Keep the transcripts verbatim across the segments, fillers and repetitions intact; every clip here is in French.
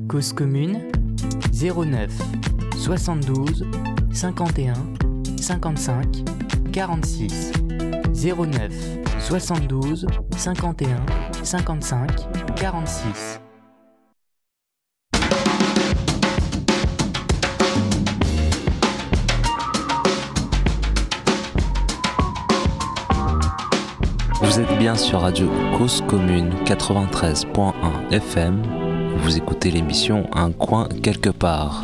Cause commune zéro neuf soixante-douze cinquante et un cinquante-cinq quarante-six zéro neuf soixante-douze cinquante et un cinquante-cinq quarante-six. Vous êtes bien sur Radio Cause Commune quatre-vingt-treize point un F M. Vous écoutez l'émission Un coin quelque part.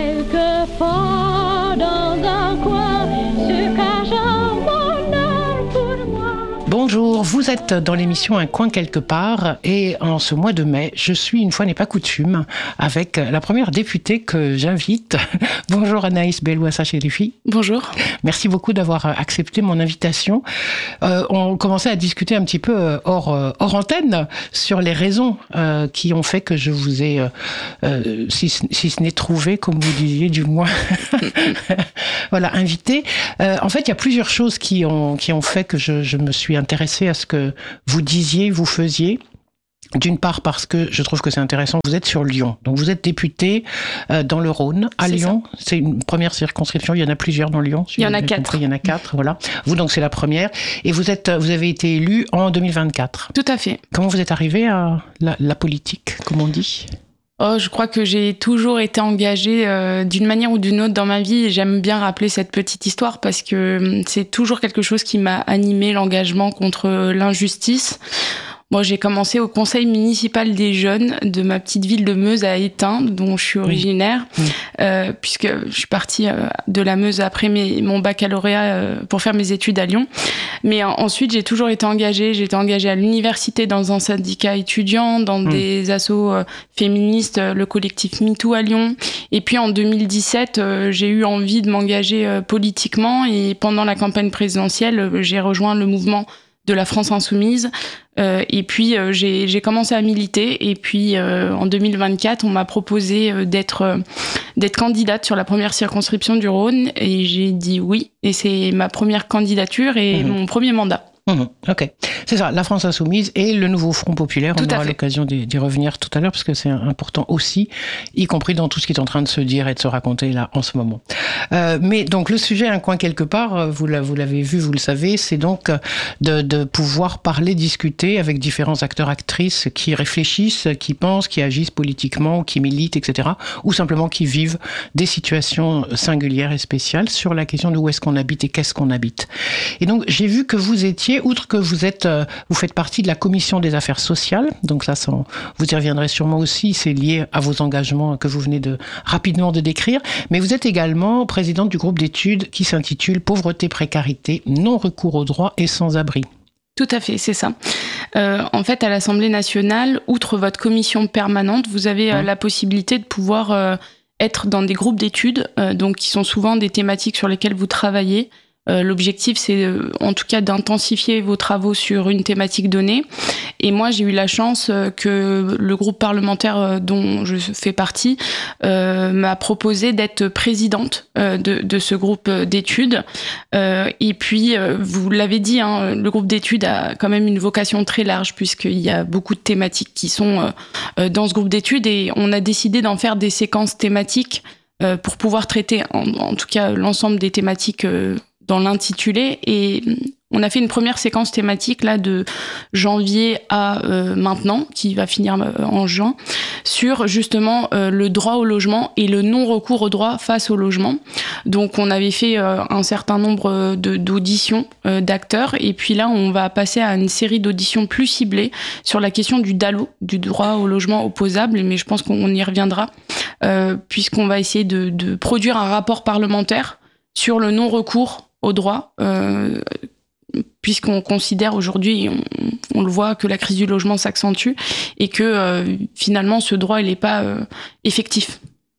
Quelquefois dans un coin se cache un bonheur pour moi. Bonjour, vous êtes dans l'émission Un coin quelque part et en ce mois de mai, je suis une fois n'est pas coutume avec la première députée que j'invite. Bonjour Anaïs Belouassa-Chérifi. Bonjour. Merci beaucoup d'avoir accepté mon invitation. Euh, on commençait à discuter un petit peu hors, hors antenne sur les raisons euh, qui ont fait que je vous ai, euh, si, si ce n'est trouvé, comme vous disiez, du moins, voilà, invité. Euh, en fait, il y a plusieurs choses qui ont, qui ont fait que je, je me suis intéressée à ce que vous disiez, vous faisiez. D'une part parce que je trouve que c'est intéressant, vous êtes sur Lyon, donc vous êtes député euh, dans le Rhône, à c'est Lyon, ça. C'est une première circonscription, il y en a plusieurs dans Lyon. Il y en a quatre. Compris, il y en a quatre, voilà. Vous donc c'est la première, et vous êtes, vous avez été élu en deux mille vingt-quatre. Tout à fait. Comment vous êtes arrivé à la, la politique, comme on dit ? Oh, je crois que j'ai toujours été engagée euh, d'une manière ou d'une autre dans ma vie et j'aime bien rappeler cette petite histoire parce que c'est toujours quelque chose qui m'a animée, l'engagement contre l'injustice. Moi, j'ai commencé au conseil municipal des jeunes de ma petite ville de Meuse à Étain, dont je suis originaire, oui. euh, puisque je suis partie euh, de la Meuse après mes, mon baccalauréat euh, pour faire mes études à Lyon. Mais euh, ensuite, j'ai toujours été engagée. J'ai été engagée à l'université dans un syndicat étudiant, dans mmh. des assos euh, féministes, euh, le collectif MeToo à Lyon. Et puis en deux mille dix-sept, euh, j'ai eu envie de m'engager euh, politiquement. Et pendant la campagne présidentielle, euh, j'ai rejoint le mouvement de la France Insoumise. Euh, et puis, euh, j'ai, j'ai commencé à militer. Et puis, euh, en deux mille vingt-quatre, on m'a proposé euh, d'être, euh, d'être candidate sur la première circonscription du Rhône. Et j'ai dit oui. Et c'est ma première candidature et mmh. mon premier mandat. Mmh, ok, c'est ça, la France Insoumise et le nouveau Front Populaire. Tout on aura l'occasion d'y, d'y revenir tout à l'heure parce que c'est important aussi, y compris dans tout ce qui est en train de se dire et de se raconter là en ce moment. Euh, mais donc le sujet Un coin quelque part, vous, la, vous l'avez vu, vous le savez, c'est donc de, de pouvoir parler, discuter avec différents acteurs, actrices qui réfléchissent, qui pensent, qui agissent politiquement, qui militent, et cetera. Ou simplement qui vivent des situations singulières et spéciales sur la question de où est-ce qu'on habite et qu'est-ce qu'on habite. Et donc j'ai vu que vous étiez outre que vous êtes, euh, vous faites partie de la commission des affaires sociales, donc ça, ça vous y reviendrez sûrement aussi, c'est lié à vos engagements que vous venez de rapidement de décrire, mais vous êtes également présidente du groupe d'études qui s'intitule Pauvreté, précarité, non-recours aux droits et sans-abri. Tout à fait, c'est ça. Euh, en fait, à l'Assemblée nationale, outre votre commission permanente, vous avez euh, mmh. la possibilité de pouvoir euh, être dans des groupes d'études, euh, donc qui sont souvent des thématiques sur lesquelles vous travaillez. Euh, l'objectif, c'est euh, en tout cas d'intensifier vos travaux sur une thématique donnée. Et moi, j'ai eu la chance euh, que le groupe parlementaire euh, dont je fais partie euh, m'a proposé d'être présidente euh, de, de ce groupe d'études. Euh, et puis, euh, vous l'avez dit, hein, le groupe d'études a quand même une vocation très large puisqu'il y a beaucoup de thématiques qui sont euh, dans ce groupe d'études et on a décidé d'en faire des séquences thématiques euh, pour pouvoir traiter en, en tout cas l'ensemble des thématiques euh, dans l'intitulé et on a fait une première séquence thématique là de janvier à euh, maintenant qui va finir euh, en juin sur justement euh, le droit au logement et le non-recours au droit face au logement. Donc on avait fait euh, un certain nombre de, d'auditions euh, d'acteurs et puis là on va passer à une série d'auditions plus ciblées sur la question du D A L O, du droit au logement opposable, mais je pense qu'on y reviendra euh, puisqu'on va essayer de, de produire un rapport parlementaire sur le non-recours au droit, euh, puisqu'on considère aujourd'hui, on, on le voit, que la crise du logement s'accentue et que euh, finalement ce droit il n'est pas euh, effectif.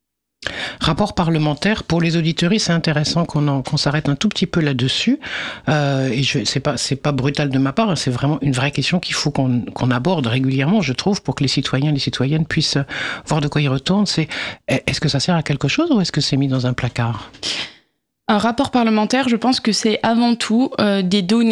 Rapport parlementaire, pour les auditeuristes, c'est intéressant qu'on, en, qu'on s'arrête un tout petit peu là-dessus. Euh, et je, c'est pas, c'est pas brutal de ma part, c'est vraiment une vraie question qu'il faut qu'on, qu'on aborde régulièrement, je trouve, pour que les citoyens et les citoyennes puissent voir de quoi ils retournent. C'est, est-ce que ça sert à quelque chose ou est-ce que c'est mis dans un placard ? Un rapport parlementaire, je pense que c'est avant tout euh, des données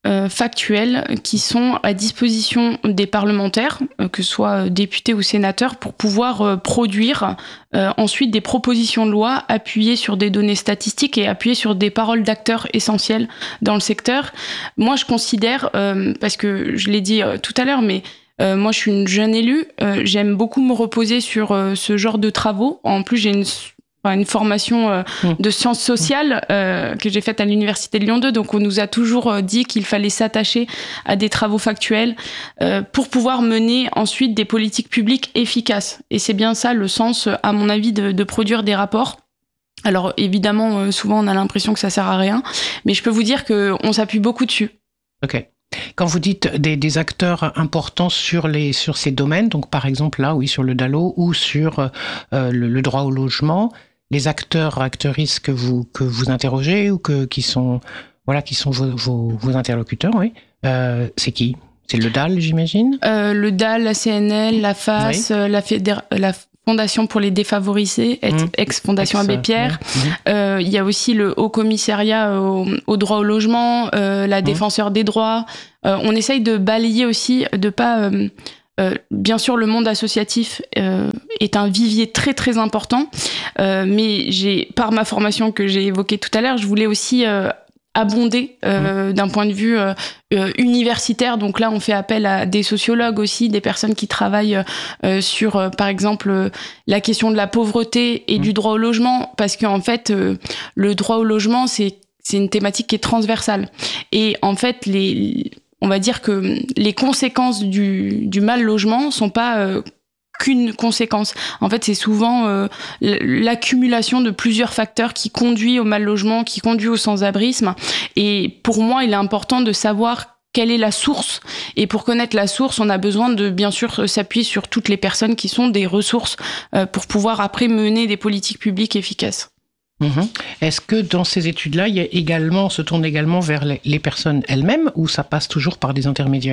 euh, factuels qui sont à disposition des parlementaires, euh, que ce soit députés ou sénateurs, pour pouvoir euh, produire euh, ensuite des propositions de loi appuyées sur des données statistiques et appuyées sur des paroles d'acteurs essentiels dans le secteur. Moi, je considère, euh, parce que je l'ai dit euh, tout à l'heure, mais euh, moi, je suis une jeune élue, euh, j'aime beaucoup me reposer sur euh, ce genre de travaux. En plus, j'ai une une formation euh, de sciences sociales euh, que j'ai faite à l'Université de Lyon deux. Donc, on nous a toujours dit qu'il fallait s'attacher à des travaux factuels euh, pour pouvoir mener ensuite des politiques publiques efficaces. Et c'est bien ça le sens, à mon avis, de, de produire des rapports. Alors, évidemment, euh, souvent, on a l'impression que ça sert à rien. Mais je peux vous dire qu'on s'appuie beaucoup dessus. OK. Quand vous dites des, des acteurs importants sur, les, sur ces domaines, donc par exemple là, oui, sur le DALO ou sur euh, le, le droit au logement, les acteurs, actrices que vous, que vous interrogez ou que, qui sont, voilà, qui sont vos, vos, vos interlocuteurs, oui. Euh, c'est qui ? C'est le D A L, j'imagine ? euh, Le D A L, la C N L, la F A S, oui. euh, la, Fédér- la Fondation pour les défavorisés, mmh. ex-Fondation Abbé Pierre. Il mmh. euh, y a aussi le Haut Commissariat au, au droit au logement, euh, la mmh. Défenseure des droits. Euh, on essaye de balayer aussi, de pas... Euh, Euh, bien sûr, le monde associatif euh, est un vivier très très important, euh, mais j'ai, par ma formation que j'ai évoquée tout à l'heure, je voulais aussi euh, abonder euh, mmh. d'un point de vue euh, euh, universitaire. Donc là, on fait appel à des sociologues aussi, des personnes qui travaillent euh, sur, euh, par exemple, euh, la question de la pauvreté et mmh. du droit au logement, parce qu'en fait, euh, le droit au logement, c'est, c'est une thématique qui est transversale. Et en fait, les... on va dire que les conséquences du, du mal logement sont pas euh, qu'une conséquence. En fait, c'est souvent euh, l'accumulation de plusieurs facteurs qui conduit au mal logement, qui conduit au sans-abrisme. Et pour moi, il est important de savoir quelle est la source. Et pour connaître la source, on a besoin de, bien sûr, s'appuyer sur toutes les personnes qui sont des ressources euh, pour pouvoir après mener des politiques publiques efficaces. Mmh. Est-ce que dans ces études-là, il y a également, on se tourne également vers les, les personnes elles-mêmes ou ça passe toujours par des intermédiaires ?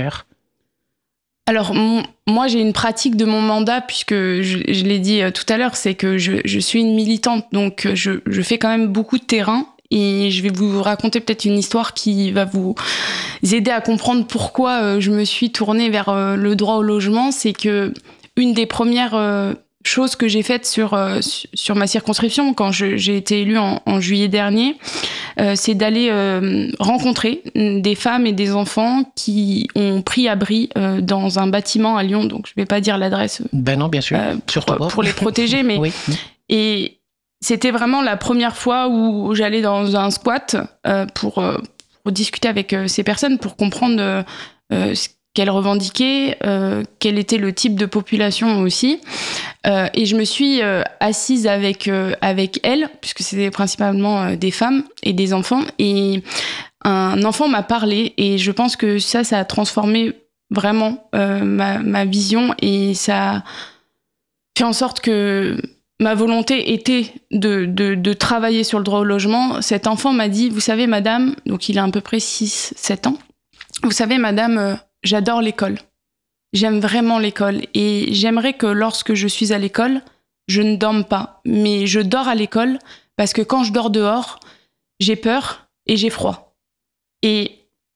Alors, m- moi, j'ai une pratique de mon mandat, puisque je, je l'ai dit euh, tout à l'heure, c'est que je, je suis une militante, donc je, je fais quand même beaucoup de terrain. Et je vais vous raconter peut-être une histoire qui va vous aider à comprendre pourquoi euh, je me suis tournée vers euh, le droit au logement. C'est que une des premières... Euh, chose que j'ai faite sur, euh, sur ma circonscription quand je, j'ai été élue en, en juillet dernier, euh, c'est d'aller euh, rencontrer des femmes et des enfants qui ont pris abri euh, dans un bâtiment à Lyon, donc je ne vais pas dire l'adresse ben non, bien sûr. Euh, pour, pour les protéger, mais oui. Et c'était vraiment la première fois où j'allais dans un squat euh, pour, euh, pour discuter avec euh, ces personnes, pour comprendre euh, euh, ce qu'elles revendiquaient, euh, quel était le type de population aussi. Euh, et je me suis euh, assise avec, euh, avec elles, puisque c'était principalement euh, des femmes et des enfants. Et un enfant m'a parlé, et je pense que ça, ça a transformé vraiment euh, ma, ma vision, et ça a fait en sorte que ma volonté était de, de, de travailler sur le droit au logement. Cet enfant m'a dit, vous savez, madame, donc il a à peu près six sept ans, vous savez, madame, euh, j'adore l'école. J'aime vraiment l'école et j'aimerais que lorsque je suis à l'école, je ne dorme pas. Mais je dors à l'école parce que quand je dors dehors, j'ai peur et j'ai froid. Et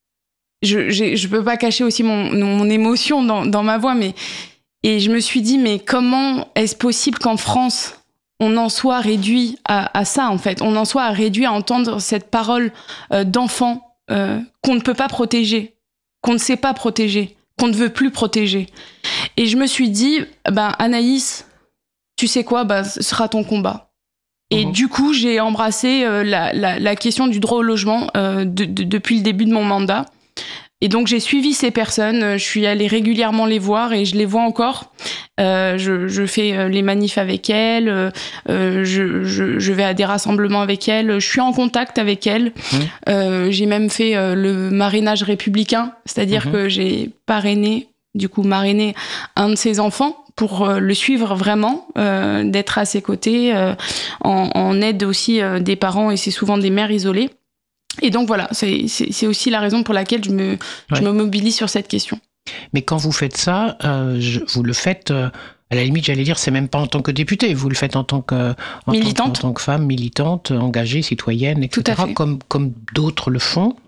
je ne peux pas cacher aussi mon, mon émotion dans, dans ma voix, mais et je me suis dit, mais comment est-ce possible qu'en France, on en soit réduit à, à ça, en fait. On en soit réduit à entendre cette parole euh, d'enfant euh, qu'on ne peut pas protéger, qu'on ne sait pas protéger, qu'on ne veut plus protéger. Et je me suis dit, ben, Anaïs, tu sais quoi, ben, ce sera ton combat. Et mmh. du coup, j'ai embrassé euh, la, la, la question du droit au logement euh, de, de, depuis le début de mon mandat. Et donc, j'ai suivi ces personnes, je suis allée régulièrement les voir et je les vois encore. Euh, je, je fais les manifs avec elles, euh, je, je, je vais à des rassemblements avec elles, je suis en contact avec elles. Mmh. Euh, j'ai même fait euh, le marrainage républicain, c'est-à-dire mmh. que j'ai parrainé, du coup marrainé un de ses enfants pour euh, le suivre vraiment, euh, d'être à ses côtés, euh, en, en aide aussi euh, des parents, et c'est souvent des mères isolées. Et donc voilà, c'est, c'est, c'est aussi la raison pour laquelle je me, ouais. je me mobilise sur cette question. Mais quand vous faites ça, euh, je, vous le faites, euh, à la limite, j'allais dire, c'est même pas en tant que députée, vous le faites en tant que, en militante. Tant, en tant que femme militante, engagée, citoyenne, et cetera. Tout à fait. Comme, comme d'autres le font.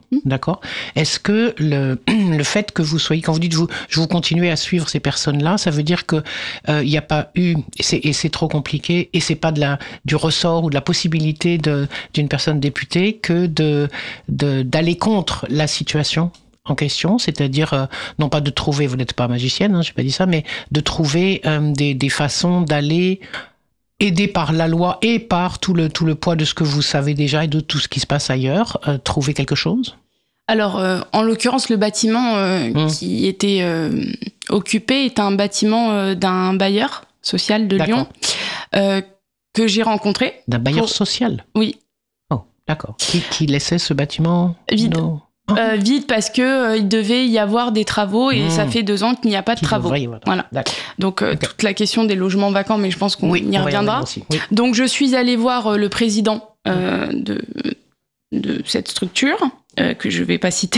Mmh. D'accord. Est-ce que le, le fait que vous soyez, quand vous dites vous, je vous continuez à suivre ces personnes-là, ça veut dire que il euh, n'y a pas eu, et c'est, et c'est trop compliqué, et c'est pas de la, du ressort ou de la possibilité de, d'une personne députée que de, de, d'aller contre la situation en question, c'est-à-dire euh, non pas de trouver, vous n'êtes pas magicienne, hein, j'ai pas dit ça, mais de trouver euh, des, des façons d'aller aider par la loi et par tout le, tout le poids de ce que vous savez déjà et de tout ce qui se passe ailleurs, euh, trouver quelque chose? Alors, euh, en l'occurrence, le bâtiment euh, mmh. qui était euh, occupé est un bâtiment euh, d'un bailleur social de Lyon euh, que j'ai rencontré. D'un bailleur pour... social? Oui. Oh, d'accord. Qui, qui laissait ce bâtiment vide? No. Oh. Euh, vide parce que euh, il devait y avoir des travaux et mmh. ça fait deux ans qu'il n'y a pas de Qui travaux. Devrait, voilà. voilà. Donc euh, okay. toute la question des logements vacants, mais je pense qu'on oui, y reviendra. Oui. Donc je suis allée voir euh, le président euh, de de cette structure euh, que je vais pas citer.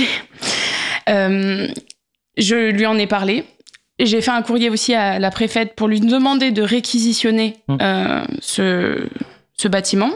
Euh, je lui en ai parlé. J'ai fait un courrier aussi à la préfète pour lui demander de réquisitionner mmh. euh, ce ce bâtiment.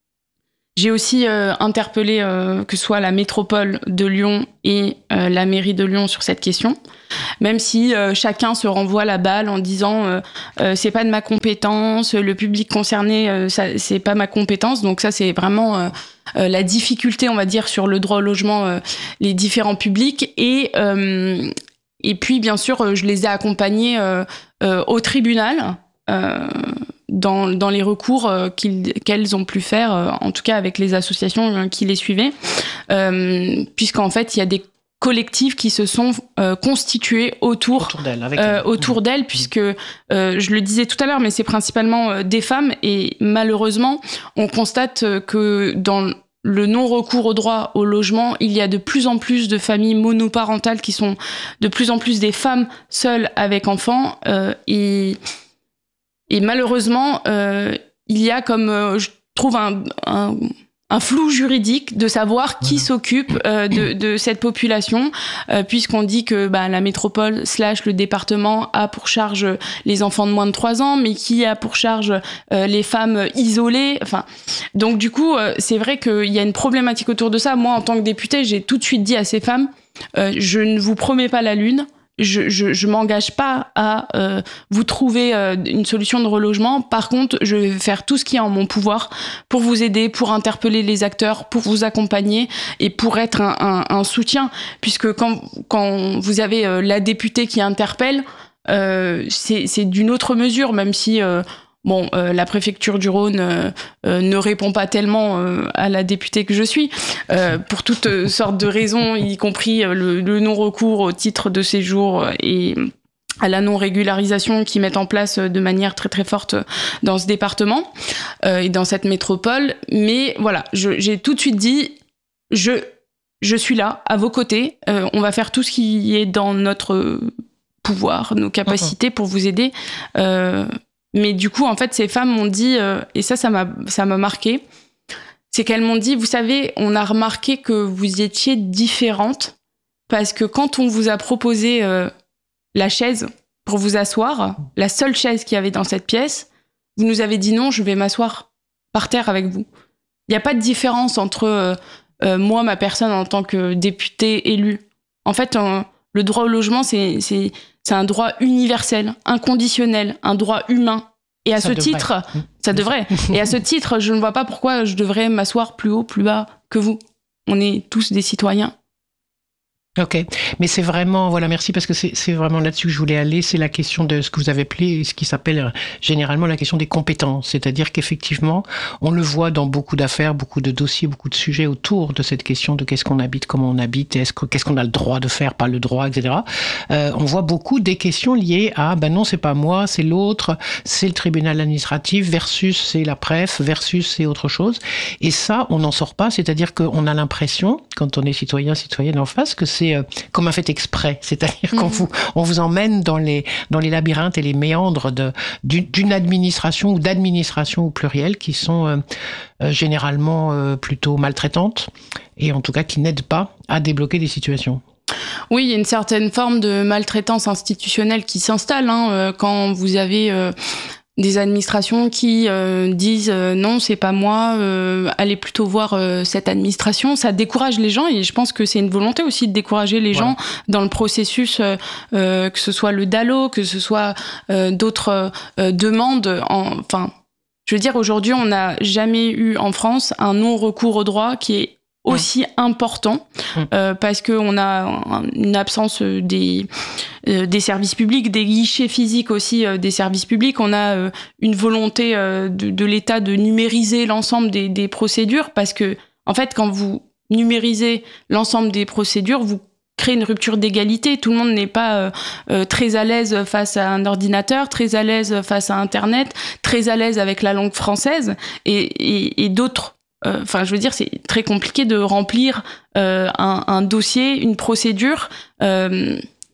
J'ai aussi euh, interpellé euh, que ce soit la métropole de Lyon et euh, la mairie de Lyon sur cette question, même si euh, chacun se renvoie la balle en disant euh, euh, c'est pas de ma compétence, le public concerné euh, ça, c'est pas ma compétence. Donc ça c'est vraiment euh, euh, la difficulté, on va dire, sur le droit au logement, euh, les différents publics et euh, et puis bien sûr je les ai accompagnés euh, euh, au tribunal. Euh, Dans, dans les recours euh, qu'ils, qu'elles ont pu faire, euh, en tout cas avec les associations euh, qui les suivaient, euh, puisqu'en fait, il y a des collectifs qui se sont euh, constitués autour, autour d'elle, avec euh, autour d'elle, puisque, euh, je le disais tout à l'heure, mais c'est principalement euh, des femmes, et malheureusement, on constate euh, que dans le non-recours au droit au logement, il y a de plus en plus de familles monoparentales qui sont de plus en plus des femmes seules avec enfants, euh, et... Et malheureusement, euh, il y a comme, euh, je trouve, un, un, un flou juridique de savoir qui voilà. s'occupe euh, de, de cette population, euh, puisqu'on dit que bah, la métropole slash le département a pour charge les enfants de moins de trois ans, mais qui a pour charge euh, les femmes isolées. Enfin, donc du coup, euh, c'est vrai qu'il y a une problématique autour de ça. Moi, en tant que députée, j'ai tout de suite dit à ces femmes, euh, je ne vous promets pas la lune. Je, je, je m'engage pas à euh, vous trouver euh, une solution de relogement. Par contre, je vais faire tout ce qui est en mon pouvoir pour vous aider, pour interpeller les acteurs, pour vous accompagner et pour être un, un, un soutien. Puisque quand, quand vous avez euh, la députée qui interpelle, euh, c'est, c'est d'une autre mesure, même si... Euh, Bon, euh, la préfecture du Rhône euh, euh, ne répond pas tellement euh, à la députée que je suis, euh, pour toutes euh, sortes de raisons, y compris euh, le, le non-recours au titre de séjour et à la non-régularisation qu'ils mettent en place de manière très très forte dans ce département euh, et dans cette métropole. Mais voilà, je, j'ai tout de suite dit, je, je suis là, à vos côtés, euh, on va faire tout ce qui est dans notre pouvoir, nos capacités pour vous aider. Euh, Mais du coup, en fait, ces femmes m'ont dit, euh, et ça, ça m'a, ça m'a marqué, c'est qu'elles m'ont dit, vous savez, on a remarqué que vous étiez différente parce que quand on vous a proposé euh, la chaise pour vous asseoir, la seule chaise qu'il y avait dans cette pièce, vous nous avez dit non, je vais m'asseoir par terre avec vous. Il n'y a pas de différence entre euh, euh, moi, ma personne, en tant que députée élue. En fait, euh, le droit au logement, c'est... c'est C'est un droit universel, inconditionnel, un droit humain. Et à ça ce devrait. titre, ça devrait. Et à ce titre, je ne vois pas pourquoi je devrais m'asseoir plus haut, plus bas que vous. On est tous des citoyens. Ok, mais c'est vraiment, voilà, merci, parce que c'est, c'est vraiment là-dessus que je voulais aller, c'est la question de ce que vous avez appelé, ce qui s'appelle généralement la question des compétences, c'est-à-dire qu'effectivement, on le voit dans beaucoup d'affaires, beaucoup de dossiers, beaucoup de sujets autour de cette question de qu'est-ce qu'on habite, comment on habite, est-ce que, qu'est-ce qu'on a le droit de faire, pas le droit, et cetera. Euh, on voit beaucoup des questions liées à, ben non, c'est pas moi, c'est l'autre, c'est le tribunal administratif, versus c'est la préf, versus c'est autre chose. Et ça, on n'en sort pas, c'est-à-dire qu'on a l'impression, quand on est citoyen, citoyenne en face, que c'est euh, comme un fait exprès, c'est-à-dire mmh. qu'on vous, on vous emmène dans les, dans les labyrinthes et les méandres de, d'une, d'une administration ou d'administration au pluriel qui sont euh, euh, généralement euh, plutôt maltraitantes et en tout cas qui n'aident pas à débloquer des situations. Oui, il y a une certaine forme de maltraitance institutionnelle qui s'installe hein, euh, quand vous avez... Euh des administrations qui euh, disent euh, non, c'est pas moi, euh, allez plutôt voir euh, cette administration. Ça décourage les gens et je pense que c'est une volonté aussi de décourager les voilà. gens dans le processus, euh, euh, que ce soit le D A L O, que ce soit euh, d'autres euh, demandes. En, enfin, je veux dire, aujourd'hui, on n'a jamais eu en France un non-recours au droit qui est aussi mmh. important mmh. Euh, parce qu'on a une absence des, euh, des services publics, des guichets physiques aussi euh, des services publics. On a euh, une volonté euh, de, de l'État de numériser l'ensemble des, des procédures parce que, en fait, quand vous numérisez l'ensemble des procédures, vous créez une rupture d'égalité. Tout le monde n'est pas euh, euh, très à l'aise face à un ordinateur, très à l'aise face à Internet, très à l'aise avec la langue française et, et, et d'autres. Enfin, euh, je veux dire, c'est très compliqué de remplir euh, un, un dossier, une procédure. Euh,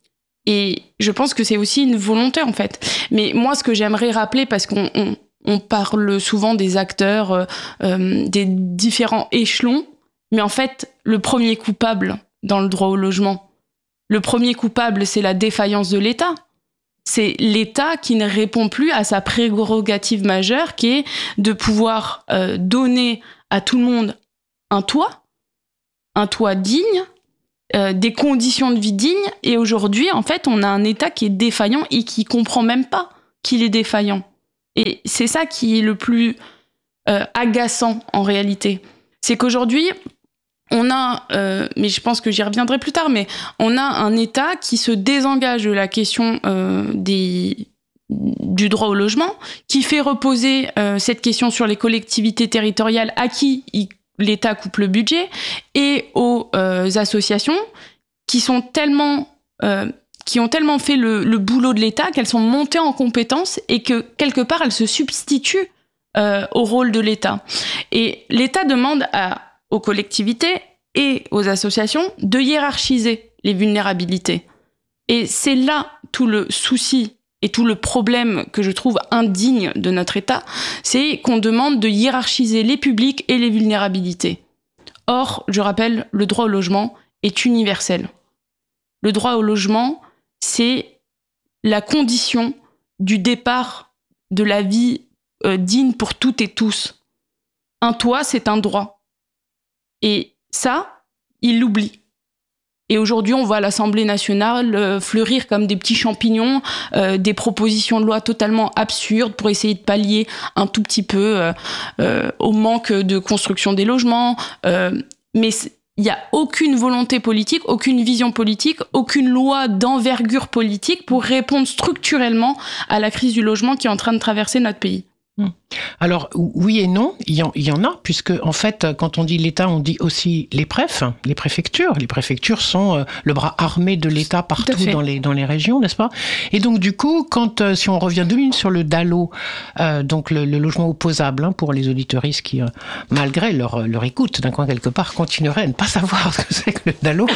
et je pense que c'est aussi une volonté, en fait. Mais moi, ce que j'aimerais rappeler, parce qu'on on, on parle souvent des acteurs, euh, euh, des différents échelons, mais en fait, le premier coupable dans le droit au logement, le premier coupable, c'est la défaillance de l'État. C'est l'État qui ne répond plus à sa prérogative majeure, qui est de pouvoir euh, donner à tout le monde un toit, un toit digne, euh, des conditions de vie dignes. Et aujourd'hui, en fait, on a un État qui est défaillant et qui comprend même pas qu'il est défaillant. Et c'est ça qui est le plus euh, agaçant en réalité. C'est qu'aujourd'hui, on a, euh, mais je pense que j'y reviendrai plus tard, mais on a un État qui se désengage de la question euh, des... du droit au logement, qui fait reposer euh, cette question sur les collectivités territoriales à qui il, l'État coupe le budget et aux euh, associations qui sont tellement euh, qui ont tellement fait le, le boulot de l'État qu'elles sont montées en compétences et que quelque part elles se substituent euh, au rôle de l'État. Et l'État demande à, aux collectivités et aux associations de hiérarchiser les vulnérabilités. Et c'est là tout le souci et tout le problème que je trouve indigne de notre État, c'est qu'on demande de hiérarchiser les publics et les vulnérabilités. Or, je rappelle, le droit au logement est universel. Le droit au logement, c'est la condition du départ de la vie euh, digne pour toutes et tous. Un toit, c'est un droit. Et ça, il l'oublie. Et aujourd'hui, on voit à l'Assemblée nationale euh, fleurir comme des petits champignons euh, des propositions de loi totalement absurdes pour essayer de pallier un tout petit peu euh, euh, au manque de construction des logements. Euh, mais il n'y a aucune volonté politique, aucune vision politique, aucune loi d'envergure politique pour répondre structurellement à la crise du logement qui est en train de traverser notre pays. Alors, oui et non, il y en, il y en a, puisque, en fait, quand on dit l'État, on dit aussi les préfs, les préfectures. Les préfectures sont euh, le bras armé de l'État partout dans les, dans les régions, n'est-ce pas? Et donc, du coup, quand, euh, si on revient deux minutes sur le D A L O, euh, donc le, le logement opposable, hein, pour les auditeuristes qui, euh, malgré leur, leur écoute, d'un coin quelque part, continueraient à ne pas savoir ce que c'est que le D A L O,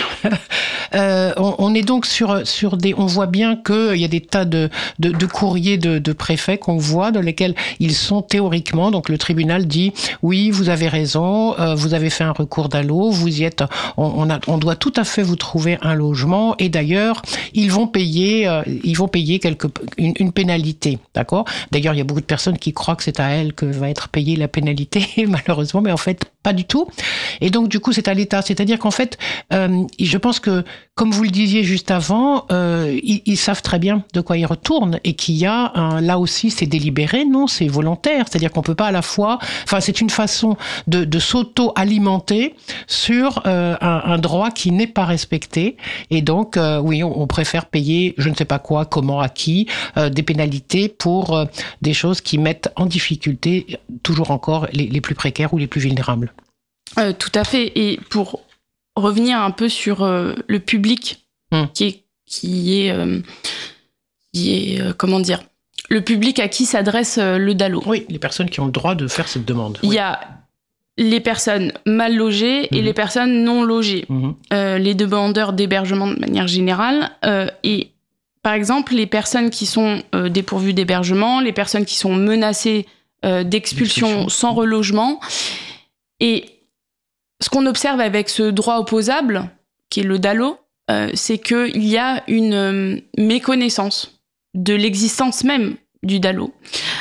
euh, on, on est donc sur, sur des... On voit bien qu'il y a des tas de, de, de courriers de, de préfets qu'on voit, dans lesquels ils sont théoriquement, donc le tribunal dit oui, vous avez raison, euh, vous avez fait un recours D A L O, vous y êtes, on, on, a, on doit tout à fait vous trouver un logement et d'ailleurs ils vont payer, euh, ils vont payer quelque, une, une pénalité, d'accord. D'ailleurs il y a beaucoup de personnes qui croient que c'est à elles que va être payée la pénalité malheureusement, mais en fait pas du tout. Et donc du coup c'est à l'État, c'est-à-dire qu'en fait, euh, je pense que comme vous le disiez juste avant, euh, ils, ils savent très bien de quoi ils retournent et qu'il y a un, là aussi c'est délibéré, non, c'est volontaire, c'est-à-dire qu'on peut pas à la fois, enfin c'est une façon de, de s'auto-alimenter sur euh, un, un droit qui n'est pas respecté et donc euh, oui on, on préfère payer je ne sais pas quoi, comment, à qui, euh, des pénalités pour euh, des choses qui mettent en difficulté toujours encore les, les plus précaires ou les plus vulnérables. Euh, tout à fait, et pour revenir un peu sur euh, le public hum. qui est, qui est, euh, qui est euh, comment dire, le public à qui s'adresse euh, le D A L O. Oui, les personnes qui ont le droit de faire cette demande. Il oui. y a les personnes mal logées mmh. et les personnes non logées, mmh. euh, les demandeurs d'hébergement de manière générale. Euh, et par exemple, les personnes qui sont euh, dépourvues d'hébergement, les personnes qui sont menacées euh, d'expulsion, d'expulsion sans relogement. Et ce qu'on observe avec ce droit opposable, qui est le D A L O, euh, c'est qu'il y a une euh, méconnaissance de l'existence même du D A L O.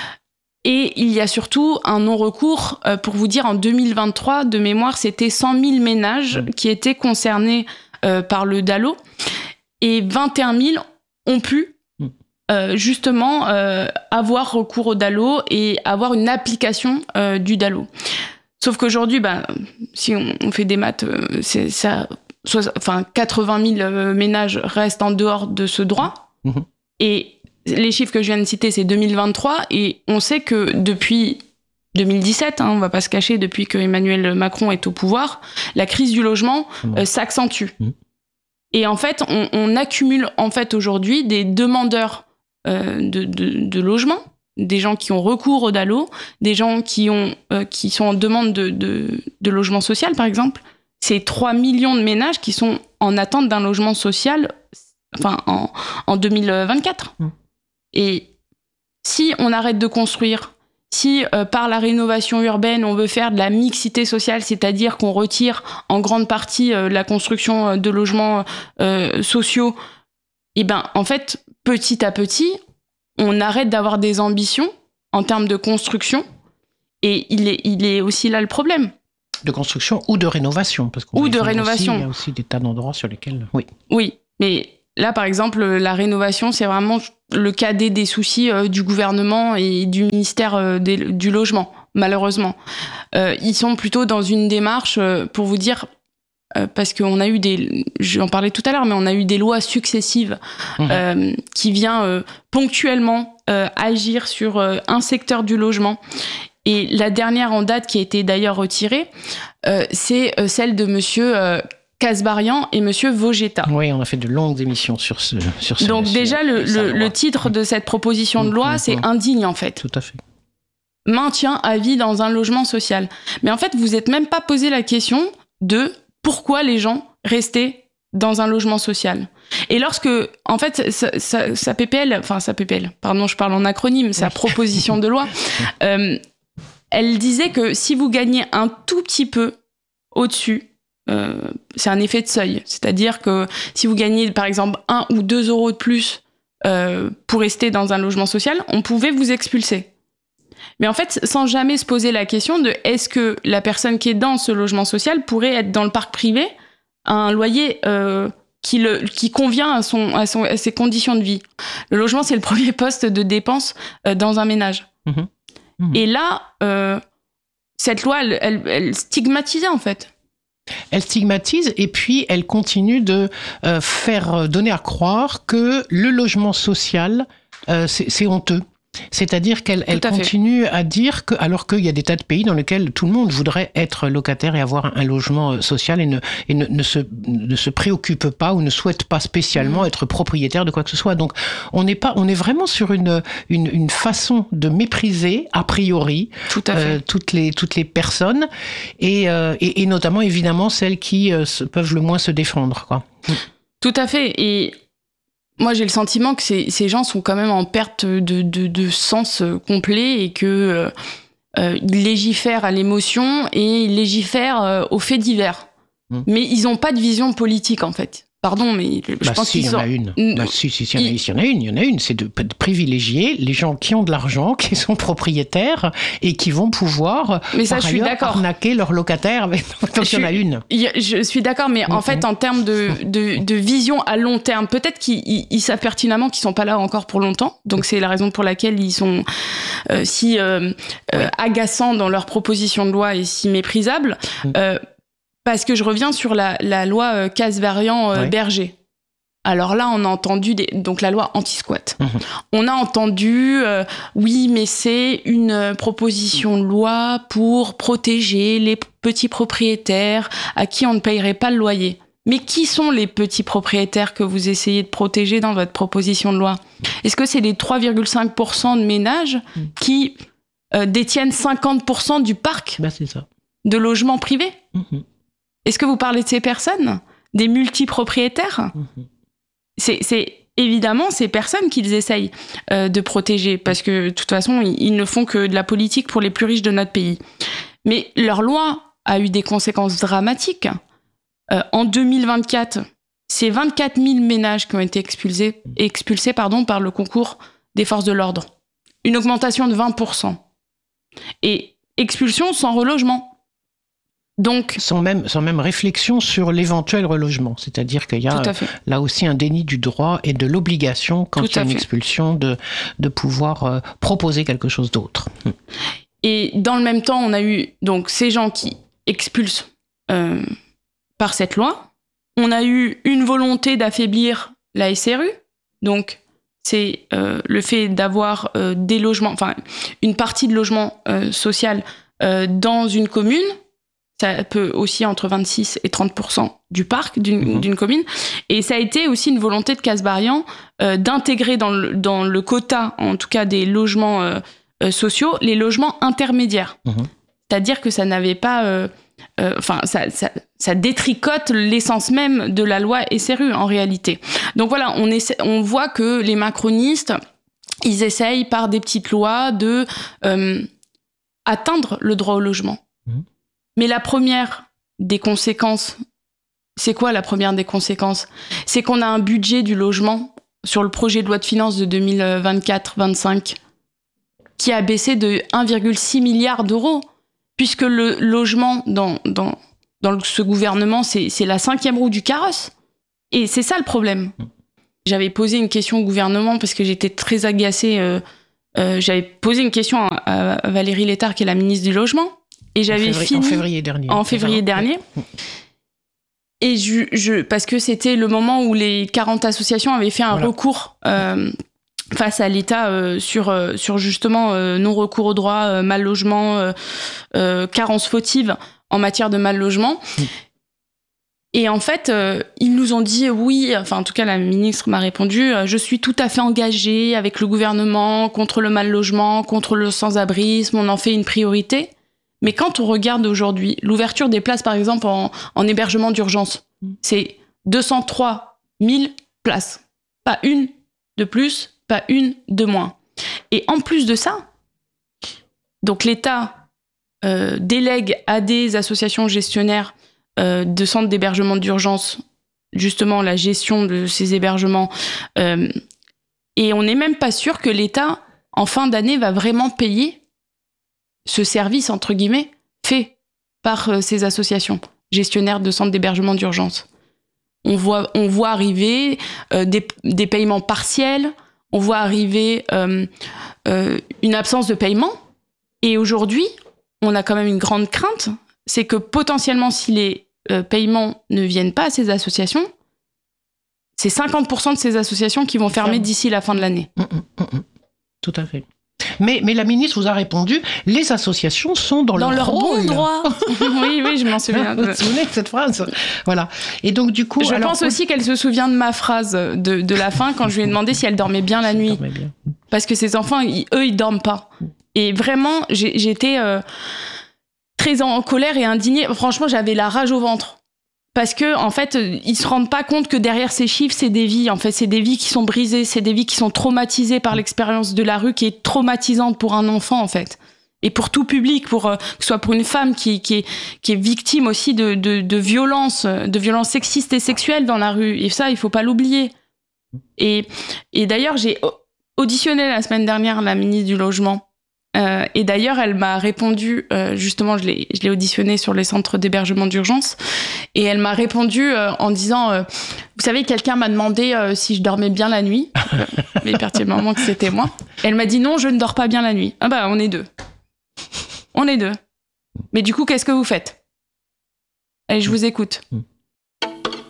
Et il y a surtout un non-recours, euh, pour vous dire, en deux mille vingt-trois, de mémoire, c'était cent mille ménages qui étaient concernés euh, par le D A L O, et vingt et un mille ont pu euh, justement euh, avoir recours au D A L O et avoir une application euh, du D A L O. Sauf qu'aujourd'hui, bah, si on, on fait des maths, euh, c'est ça... Soit, enfin, quatre-vingt mille euh, ménages restent en dehors de ce droit. Mmh. Et les chiffres que je viens de citer, c'est deux mille vingt-trois. Et on sait que depuis deux mille dix-sept, hein, on ne va pas se cacher, depuis que Emmanuel Macron est au pouvoir, la crise du logement euh, s'accentue. Mmh. Et en fait, on, on accumule en fait, aujourd'hui des demandeurs euh, de, de, de logement, des gens qui ont recours au D A L O, des gens qui, ont, euh, qui sont en demande de, de, de logement social, par exemple. C'est trois millions de ménages qui sont en attente d'un logement social, enfin, en, en deux mille vingt-quatre. Mmh. Et si on arrête de construire, si euh, par la rénovation urbaine, on veut faire de la mixité sociale, c'est-à-dire qu'on retire en grande partie euh, la construction de logements euh, sociaux, et ben, en fait, petit à petit, on arrête d'avoir des ambitions en termes de construction. Et il est, il est aussi là le problème. De construction ou de rénovation, parce ou de rénovation. Aussi, il y a aussi des tas d'endroits sur lesquels... Oui. Oui, mais là, par exemple, la rénovation, c'est vraiment le cadet des soucis euh, du gouvernement et du ministère euh, des, du logement, malheureusement. Euh, ils sont plutôt dans une démarche, euh, pour vous dire, euh, parce qu'on a eu des... J'en parlais tout à l'heure, mais on a eu des lois successives mmh. euh, qui viennent euh, ponctuellement euh, agir sur euh, un secteur du logement. Et la dernière en date, qui a été d'ailleurs retirée, euh, c'est euh, celle de monsieur euh, Kasbarian et monsieur Vogetta. Oui, on a fait de longues émissions sur ce sur ce Donc déjà, le, le, le titre de cette proposition de loi, mmh, c'est mmh. indigne, en fait. Tout à fait. Maintien à vie dans un logement social. Mais en fait, vous n'êtes même pas posé la question de pourquoi les gens restaient dans un logement social. Et lorsque, en fait, sa, sa, sa P P L, enfin sa P P L, pardon, je parle en acronyme, sa proposition de loi... Euh, elle disait que si vous gagnez un tout petit peu au-dessus, euh, c'est un effet de seuil. C'est-à-dire que si vous gagnez, par exemple, un ou deux euros de plus euh, pour rester dans un logement social, on pouvait vous expulser. Mais en fait, sans jamais se poser la question de est-ce que la personne qui est dans ce logement social pourrait être dans le parc privé à un loyer euh, qui, le, qui convient à, son, à, son, à ses conditions de vie. Le logement, c'est le premier poste de dépense euh, dans un ménage. Mmh. Et là, euh, cette loi, elle, elle, elle stigmatisait, en fait. Elle stigmatise et puis elle continue de euh, faire donner à croire que le logement social, euh, c'est, c'est honteux. C'est-à-dire qu'elle elle continue à dire que, alors qu'il y a des tas de pays dans lesquels tout le monde voudrait être locataire et avoir un, un logement social et, ne, et ne, ne, se, ne se préoccupe pas ou ne souhaite pas spécialement mmh. être propriétaire de quoi que ce soit. Donc, on n'est pas, on est vraiment sur une, une, une façon de mépriser, a priori, Tout à fait. euh, toutes les, toutes les personnes et, euh, et, et notamment, évidemment, celles qui euh, se, peuvent le moins se défendre, quoi. Tout à fait. Et moi, j'ai le sentiment que ces, ces gens sont quand même en perte de, de, de sens complet et que euh, ils légifèrent à l'émotion et ils légifèrent euh, aux faits divers. Mmh. Mais ils n'ont pas de vision politique, en fait. Pardon, mais je bah pense si, qu'ils sont... Il y en a une. Bah si, si, si, il y en a, il y en a une. Il y en a une. C'est de, de privilégier les gens qui ont de l'argent, qui sont propriétaires et qui vont pouvoir, mais ça, par je suis ailleurs, d'accord. arnaquer leurs locataires. Donc, il y en a une. Je suis d'accord, mais mm-hmm. en fait, en termes de, de, de vision à long terme, peut-être qu'ils ils, ils savent pertinemment qu'ils sont pas là encore pour longtemps. Donc, c'est la raison pour laquelle ils sont euh, si euh, euh, agaçants dans leur proposition de loi et si méprisables. Mm. Euh, Parce que je reviens sur la, la loi euh, Kasbarian-Berger. Euh, ouais. Alors là, on a entendu des, donc la loi anti-squat. Mmh. On a entendu, euh, oui, mais c'est une proposition de loi pour protéger les petits propriétaires à qui on ne payerait pas le loyer. Mais qui sont les petits propriétaires que vous essayez de protéger dans votre proposition de loi ? Est-ce que c'est les trois virgule cinq pour cent de ménages mmh. qui euh, détiennent cinquante pour cent du parc bah, c'est ça. de logements privés ? Mmh. Est-ce que vous parlez de ces personnes ? Des multipropriétaires ? Mmh. C'est, c'est évidemment ces personnes qu'ils essayent euh, de protéger, parce que de toute façon, ils, ils ne font que de la politique pour les plus riches de notre pays. Mais leur loi a eu des conséquences dramatiques. Euh, en deux mille vingt-quatre, c'est vingt-quatre mille ménages qui ont été expulsés, expulsés pardon, par le concours des forces de l'ordre. une augmentation de vingt pour cent. Et expulsion sans relogement. Donc, sans même, sans même réflexion sur l'éventuel relogement. C'est-à-dire qu'il y a là aussi un déni du droit et de l'obligation, quand il y a une expulsion, de, de pouvoir euh, proposer quelque chose d'autre. Et dans le même temps, on a eu donc ces gens qui expulsent euh, par cette loi. On a eu une volonté d'affaiblir la S R U. Donc, c'est euh, le fait d'avoir euh, des logements, enfin, une partie de logement euh, social euh, dans une commune. Ça peut aussi entre vingt-six et trente pour cent du parc d'une, mmh. d'une commune. Et ça a été aussi une volonté de Kasbarian euh, d'intégrer dans le, dans le quota, en tout cas des logements euh, euh, sociaux, les logements intermédiaires. Mmh. C'est-à-dire que ça n'avait pas... Euh, euh, enfin, ça, ça, ça détricote l'essence même de la loi S R U, en réalité. Donc voilà, on, essaie, on voit que les macronistes, ils essayent par des petites lois de euh, atteindre le droit au logement. Mmh. Mais la première des conséquences, c'est quoi la première des conséquences ? C'est qu'on a un budget du logement sur le projet de loi de finances de deux mille vingt-quatre vingt-cinq qui a baissé de un virgule six milliard d'euros, puisque le logement dans, dans, dans ce gouvernement, c'est, c'est la cinquième roue du carrosse. Et c'est ça le problème. J'avais posé une question au gouvernement parce que j'étais très agacée. Euh, euh, j'avais posé une question à, à Valérie Létard, qui est la ministre du Logement. Et j'avais en février, fini en février dernier. En février dernier. Et je, je, parce que c'était le moment où les quarante associations avaient fait un voilà. recours euh, face à l'État euh, sur, euh, sur justement euh, non-recours au droit, euh, mal logement, euh, euh, carence fautive en matière de mal logement. Mmh. Et en fait, euh, ils nous ont dit oui, enfin en tout cas la ministre m'a répondu, euh, je suis tout à fait engagée avec le gouvernement contre le mal logement, contre le sans-abrisme, on en fait une priorité. Mais quand on regarde aujourd'hui l'ouverture des places, par exemple, en, en hébergement d'urgence, c'est deux cent trois mille places. Pas une de plus, pas une de moins. Et en plus de ça, donc l'État euh, délègue à des associations gestionnaires euh, de centres d'hébergement d'urgence, justement, la gestion de ces hébergements. Euh, et on n'est même pas sûr que l'État, en fin d'année, va vraiment payer ce service, entre guillemets, fait par euh, ces associations gestionnaires de centres d'hébergement d'urgence. On voit, on voit arriver euh, des, des paiements partiels, on voit arriver euh, euh, une absence de paiement. Et aujourd'hui, on a quand même une grande crainte, c'est que potentiellement, si les euh, paiements ne viennent pas à ces associations, c'est cinquante pour cent de ces associations qui vont fermer d'ici la fin de l'année. Mmh, mmh, mmh. Tout à fait. Mais, mais la ministre vous a répondu, les associations sont dans, dans leur, leur rôle. bon droit. Oui, oui, je m'en souviens. Vous vous souvenez de cette phrase ? Voilà. Et donc, du coup. Je alors, pense aussi qu'elle se souvient de ma phrase de, de la fin quand je lui ai demandé si elle dormait bien la nuit. Bien. Parce que ses enfants, ils, eux, ils dorment pas. Et vraiment, j'ai, j'étais euh, très en colère et indignée. Franchement, j'avais la rage au ventre. Parce que, en fait, ils se rendent pas compte que derrière ces chiffres, c'est des vies. En fait, c'est des vies qui sont brisées, c'est des vies qui sont traumatisées par l'expérience de la rue, qui est traumatisante pour un enfant, en fait. Et pour tout public, pour, euh, que ce soit pour une femme qui, qui, est, qui est victime aussi de, de, de violences, de violences sexistes et sexuelles dans la rue. Et ça, il faut pas l'oublier. Et, et d'ailleurs, j'ai auditionné la semaine dernière la ministre du Logement. Euh, et d'ailleurs, elle m'a répondu, euh, justement, je l'ai, je l'ai auditionné sur les centres d'hébergement d'urgence, et elle m'a répondu euh, en disant, euh, vous savez, quelqu'un m'a demandé euh, si je dormais bien la nuit, mais particulièrement que c'était moi. Elle m'a dit non, je ne dors pas bien la nuit. Ah bah, on est deux. On est deux. Mais du coup, qu'est-ce que vous faites ? Allez, je vous écoute.